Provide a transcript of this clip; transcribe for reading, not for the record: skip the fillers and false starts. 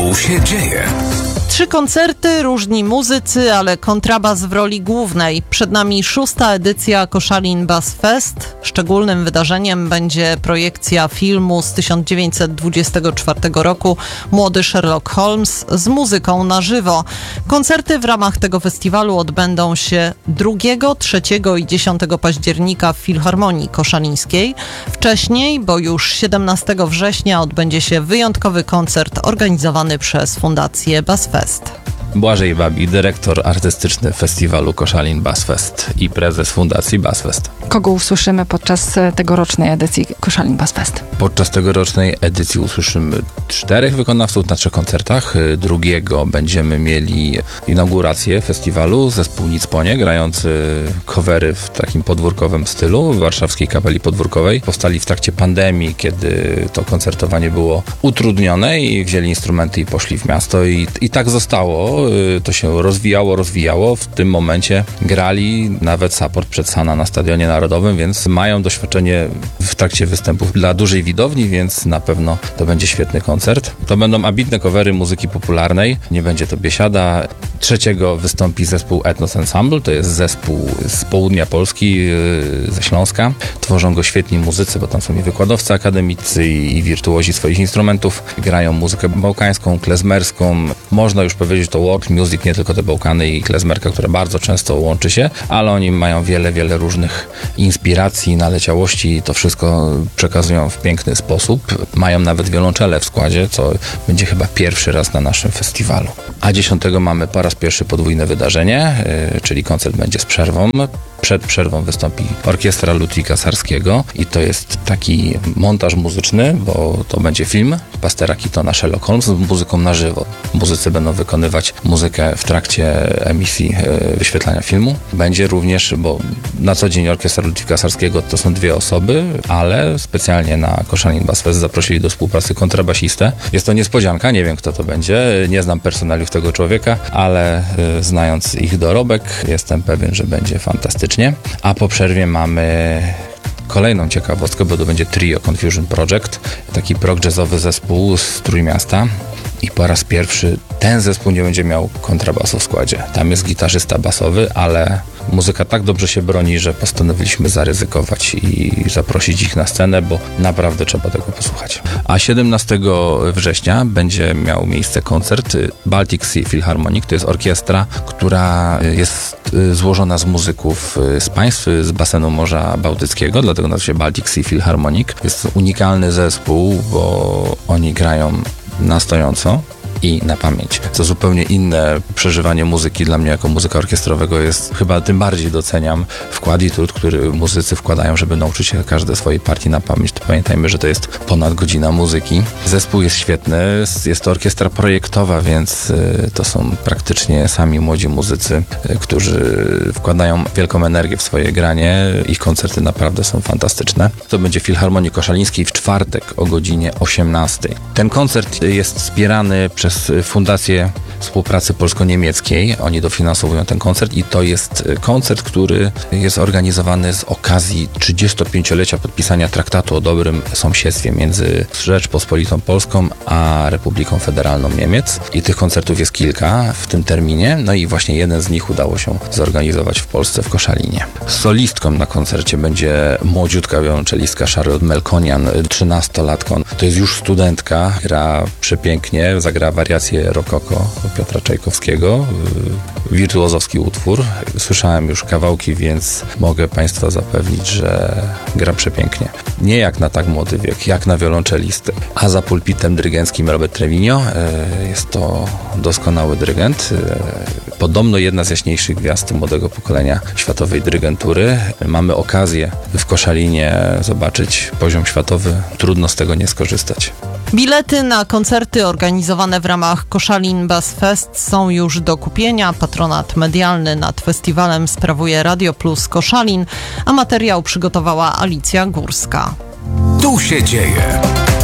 Tu się dzieje. 3 koncerty, różni muzycy, ale kontrabas w roli głównej. Przed nami 6. edycja Koszalin Bass Fest. Szczególnym wydarzeniem będzie projekcja filmu z 1924 roku Młody Sherlock Holmes z muzyką na żywo. Koncerty w ramach tego festiwalu odbędą się 2, 3 i 10 października w Filharmonii Koszalińskiej. Wcześniej, bo już 17 września odbędzie się wyjątkowy koncert organizowany przez Fundację Bass Fest. Błażej Babi, dyrektor artystyczny festiwalu Koszalin Bass Fest i prezes Fundacji Bass Fest. Kogo usłyszymy podczas tegorocznej edycji Koszalin Bass Fest? Podczas tegorocznej edycji usłyszymy 4 wykonawców na 3 koncertach. 2 będziemy mieli inaugurację festiwalu, zespół Nicponie, grający covery w takim podwórkowym stylu w warszawskiej kapeli podwórkowej. Powstali w trakcie pandemii, kiedy to koncertowanie było utrudnione i wzięli instrumenty i poszli w miasto i tak zostało. To się rozwijało. W tym momencie grali nawet support przed Sana na Stadionie Narodowym, więc mają doświadczenie w trakcie występów dla dużej widowni, więc na pewno to będzie świetny koncert. To będą ambitne covery muzyki popularnej, nie będzie to biesiada. 3 wystąpi zespół Ethnos Ensemble, to jest zespół z południa Polski, ze Śląska. Tworzą go świetni muzycy, bo tam są i wykładowcy akademicy i wirtuozi swoich instrumentów. Grają muzykę bałkańską, klezmerską. Można już powiedzieć to world music, nie tylko te Bałkany i klezmerka, które bardzo często łączy się, ale oni mają wiele różnych inspiracji, naleciałości i to wszystko przekazują w piękny sposób. Mają nawet wiolonczele w składzie, co będzie chyba pierwszy raz na naszym festiwalu. A 10 mamy po raz pierwszy podwójne wydarzenie, czyli koncert będzie z przerwą. Przed przerwą wystąpi orkiestra Ludwika Sarskiego i to jest taki montaż muzyczny, bo to będzie film Pastera Keatona Sherlock Holmes z muzyką na żywo. Muzycy będą wykonywać muzykę w trakcie emisji wyświetlania filmu. Będzie również, bo na co dzień orkiestra Ludwika Sarskiego to są 2 osoby, ale specjalnie na Koszalin Bass Fest zaprosili do współpracy kontrabasistę. Jest to niespodzianka, nie wiem kto to będzie, nie znam personaliów tego człowieka, ale znając ich dorobek, jestem pewien, że będzie fantastycznie. A po przerwie mamy kolejną ciekawostkę, bo to będzie trio Confusion Project, taki prog jazzowy zespół z Trójmiasta. I po raz pierwszy ten zespół nie będzie miał kontrabasu w składzie. Tam jest gitarzysta basowy, ale muzyka tak dobrze się broni, że postanowiliśmy zaryzykować i zaprosić ich na scenę, bo naprawdę trzeba tego posłuchać. A 17 września będzie miał miejsce koncert Baltic Sea Philharmonic. To jest orkiestra, która jest złożona z muzyków z państw z basenu Morza Bałtyckiego, dlatego nazywa się Baltic Sea Philharmonic. Jest to unikalny zespół, bo oni grają na stojąco i na pamięć. Co zupełnie inne przeżywanie muzyki dla mnie jako muzyka orkiestrowego jest, chyba tym bardziej doceniam wkład i trud, który muzycy wkładają, żeby nauczyć się każde swojej partii na pamięć. To pamiętajmy, że to jest ponad godzina muzyki. Zespół jest świetny, jest to orkiestra projektowa, więc to są praktycznie sami młodzi muzycy, którzy wkładają wielką energię w swoje granie. Ich koncerty naprawdę są fantastyczne. To będzie w Filharmonii Koszalińskiej w czwartek o godzinie 18. Ten koncert jest wspierany przez Fundację Współpracy Polsko-Niemieckiej. Oni dofinansowują ten koncert i to jest koncert, który jest organizowany z okazji 35-lecia podpisania traktatu o dobrym sąsiedztwie między Rzeczpospolitą Polską a Republiką Federalną Niemiec. I tych koncertów jest kilka w tym terminie. No i właśnie jeden z nich udało się zorganizować w Polsce, w Koszalinie. Solistką na koncercie będzie młodziutka wiolonczelistka Charlotte Melkonian, 13-latką. To jest już studentka, gra przepięknie, zagra wariację rokoko Piotra Czajkowskiego, wirtuozowski utwór. Słyszałem już kawałki, więc mogę Państwa zapewnić, że gra przepięknie. Nie jak na tak młody wiek, jak na wiolonczelistę. A za pulpitem dyrygenckim Robert Trevino. Jest to doskonały dyrygent. Podobno jedna z jaśniejszych gwiazd młodego pokolenia światowej dyrygentury. Mamy okazję w Koszalinie zobaczyć poziom światowy. Trudno z tego nie skorzystać. Bilety na koncerty organizowane w ramach Koszalin Bass Fest są już do kupienia. Patronat medialny nad festiwalem sprawuje Radio Plus Koszalin, a materiał przygotowała Alicja Górska. Tu się dzieje.